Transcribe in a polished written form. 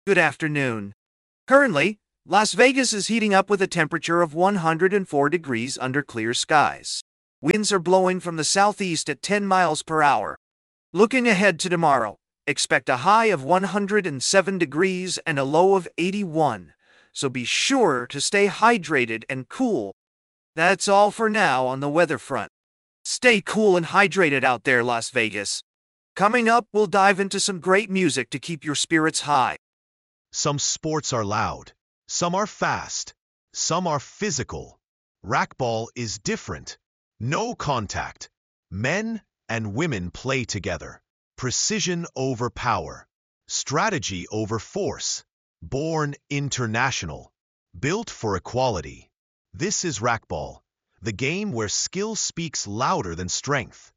Good afternoon. Currently, Las Vegas is heating up with a temperature of 104 degrees under clear skies. Winds are blowing from the southeast at 10 miles per hour. Looking ahead to tomorrow, expect a high of 107 degrees and a low of 81, so be sure to stay hydrated and cool. That's all for now on the weather front. Stay cool and hydrated out there, Las Vegas. Coming up, we'll dive into some great music to keep your spirits high. Some sports are loud, some are fast, some are physical. Racquetball is different. No contact. Men and women play together. Precision over power. Strategy over force. Born international. Built for equality. This is racquetball, the game where skill speaks louder than strength.